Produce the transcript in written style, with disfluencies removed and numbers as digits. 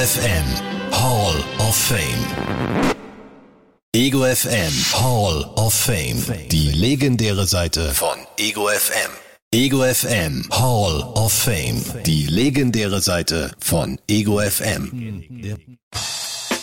FM Hall of Fame. Ego FM Hall of Fame. Die legendäre Seite von Ego FM. Ego FM Hall of Fame. Die legendäre Seite von Ego FM.